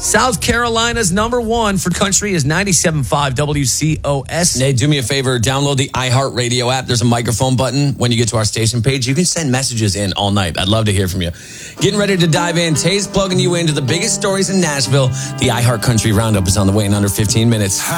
South Carolina's number one for country is 97.5 WCOS. Hey, do me a favor. Download the iHeartRadio app. There's a microphone button when you get to our station page. You can send messages in all night. I'd love to hear from you. Getting ready to dive in. Tay's plugging you into the biggest stories in Nashville. The iHeart Country Roundup is on the way in under 15 minutes.